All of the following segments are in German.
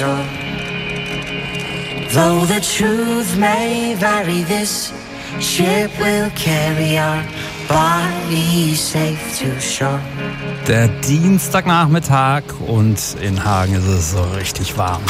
Though the truth may vary, this ship will carry our bodies safe to shore. Der Dienstagnachmittag und in Hagen ist es so richtig warm.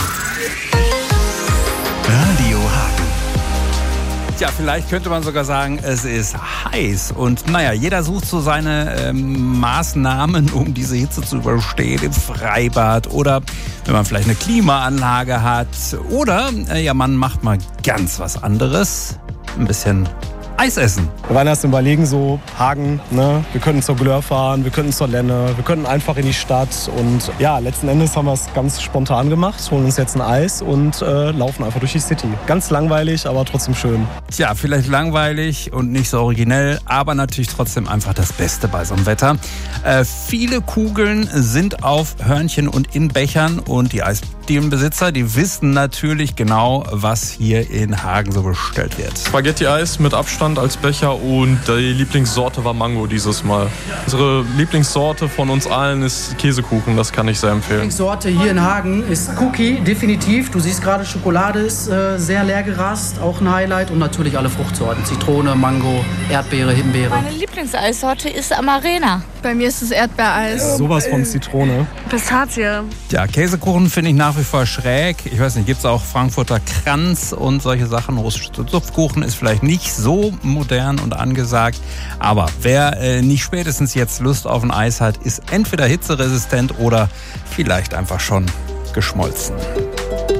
Radio Hagen. Ja, vielleicht könnte man sogar sagen, es ist heiß. Und naja, jeder sucht so seine Maßnahmen, um diese Hitze zu überstehen, im Freibad oder wenn man vielleicht eine Klimaanlage hat. Oder ja, man macht mal ganz was anderes, ein bisschen Eis essen. Wir waren erst überlegen, so Hagen, ne? Wir könnten zur Glör fahren, wir könnten zur Lenne, wir könnten einfach in die Stadt. Und ja, letzten Endes haben wir es ganz spontan gemacht, holen uns jetzt ein Eis und laufen einfach durch die City. Ganz langweilig, aber trotzdem schön. Tja, vielleicht langweilig und nicht so originell, aber natürlich trotzdem einfach das Beste bei so einem Wetter. Viele Kugeln sind auf Hörnchen und in Bechern und die Eisdielenbesitzer, die wissen natürlich genau, was hier in Hagen so bestellt wird. Spaghetti-Eis mit Abstand als Becher und die Lieblingssorte war Mango dieses Mal. Unsere Lieblingssorte von uns allen ist Käsekuchen, das kann ich sehr empfehlen. Die Lieblingssorte hier in Hagen ist Cookie, definitiv. Du siehst gerade, Schokolade ist sehr leer gerast, auch ein Highlight und natürlich alle Fruchtsorten. Zitrone, Mango, Erdbeere, Himbeere. Meine Lieblingseissorte ist Amarena. Bei mir ist es Erdbeereis. Sowas von Zitrone. Pistazie. Ja, Käsekuchen finde ich nach wie vor schräg. Ich weiß nicht, gibt es auch Frankfurter Kranz und solche Sachen. Russischer Duftkuchen ist vielleicht nicht so modern und angesagt. Aber wer nicht spätestens jetzt Lust auf ein Eis hat, ist entweder hitzeresistent oder vielleicht einfach schon geschmolzen.